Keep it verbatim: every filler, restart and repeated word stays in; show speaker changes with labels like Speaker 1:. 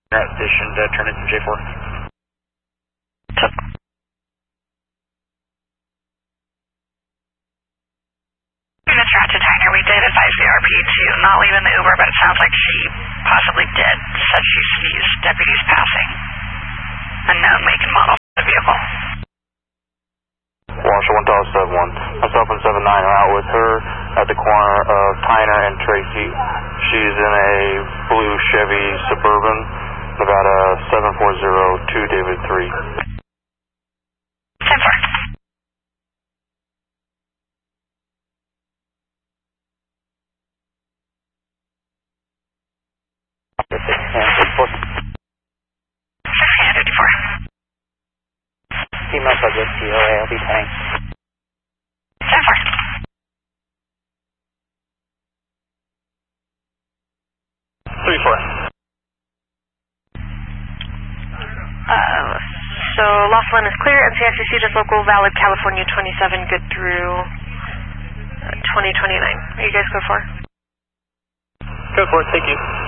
Speaker 1: Route station to turn into J four.
Speaker 2: Units route to Tyner, we did advise the R P to not leave in the Uber, but it sounds like she possibly did. Said she sees deputies passing. Unknown make and model of the vehicle.
Speaker 3: Washer one thousand seven one. Myself and seven nine are out with her at the corner of Tyner and Tracy. She's in a blue Chevy Suburban, Nevada seven four zero two David three.
Speaker 2: ten four. fifty-four.
Speaker 4: Female subject, T O A, I'll be paying.
Speaker 2: ten four.
Speaker 3: three four.
Speaker 5: Uh, so Laughlin is clear, M C X C just local, valid California twenty-seven, good through uh, twenty twenty-nine. Are you guys go for?
Speaker 3: Go for it, thank you.